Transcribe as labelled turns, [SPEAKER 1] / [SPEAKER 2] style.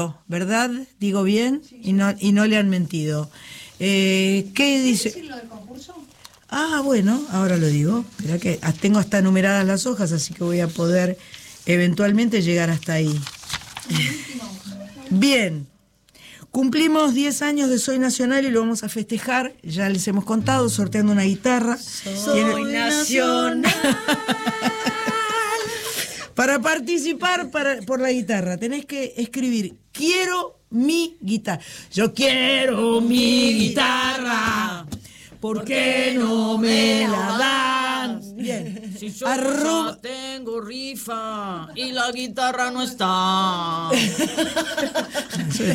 [SPEAKER 1] ¿verdad? ¿Digo bien?
[SPEAKER 2] Sí.
[SPEAKER 1] Y no le han mentido. ¿Qué dice?
[SPEAKER 2] ¿Quieres decir lo del concurso?
[SPEAKER 1] Ah, bueno, ahora lo digo. Mirá que tengo hasta numeradas las hojas, así que voy a poder eventualmente llegar hasta ahí. Bien. Cumplimos 10 años de Soy Nacional y lo vamos a festejar. Ya les hemos contado, sorteando una guitarra.
[SPEAKER 3] Soy Nacional.
[SPEAKER 1] Para participar por la guitarra, tenés que escribir: quiero mi guitarra. Yo quiero mi guitarra. ¿Por qué no me la dan? Bien.
[SPEAKER 3] Si yo ya tengo rifa y la guitarra no está.